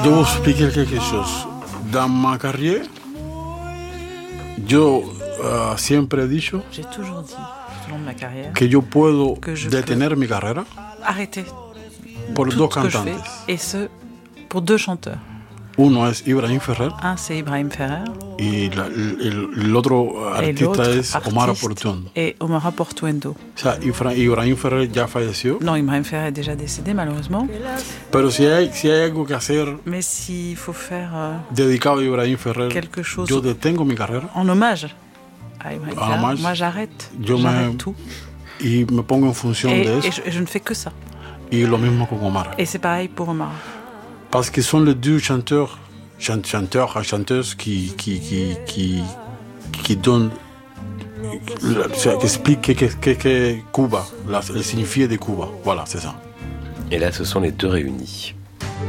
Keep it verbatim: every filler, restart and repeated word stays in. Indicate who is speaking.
Speaker 1: Je vais vous expliquer quelque chose. Dans ma carrière, yo uh, siempre he dicho
Speaker 2: J'ai toujours dit, tout au long de ma carrière,
Speaker 1: que yo puedo
Speaker 2: que je
Speaker 1: detener
Speaker 2: peux
Speaker 1: mi carrera
Speaker 2: arrêter
Speaker 1: por
Speaker 2: tout
Speaker 1: dos
Speaker 2: ce que je
Speaker 1: cantantes.
Speaker 2: fais, et ce, pour deux chanteurs.
Speaker 1: Uno es Ibrahim Ferrer
Speaker 2: Un, c'est Ibrahim Ferrer,
Speaker 1: y la, el, el otro
Speaker 2: et
Speaker 1: artista
Speaker 2: l'autre
Speaker 1: es Omar
Speaker 2: artiste
Speaker 1: Portuondo.
Speaker 2: est Omar Portuondo.
Speaker 1: O sea, Ifra- Ibrahim Ferrer ya falleció,
Speaker 2: Non, Ibrahim Ferrer est déjà décédé, malheureusement.
Speaker 1: pero si hay, si hay algo que hacer
Speaker 2: Mais s'il faut faire euh,
Speaker 1: dedicado a Ibrahim Ferrer,
Speaker 2: quelque chose
Speaker 1: yo detengo mi carrera
Speaker 2: en hommage à Ibrahim
Speaker 1: En
Speaker 2: Ferrer,
Speaker 1: hommage,
Speaker 2: moi j'arrête,
Speaker 1: yo
Speaker 2: j'arrête
Speaker 1: me-
Speaker 2: tout.
Speaker 1: y me pongo en función
Speaker 2: Et,
Speaker 1: de
Speaker 2: et
Speaker 1: eso.
Speaker 2: je, et je ne fais que ça.
Speaker 1: Y lo mismo con Omar.
Speaker 2: Et c'est pareil pour Omar.
Speaker 1: Parce qu'ils sont les deux chanteurs, chant- chanteurs et chanteuses qui, qui, qui, qui, qui donnent, la- o sea, qui expliquent qu'est-ce que, que Cuba, la- le signifié de Cuba. Voilà, c'est ça.
Speaker 3: Et là, ce sont les deux réunis.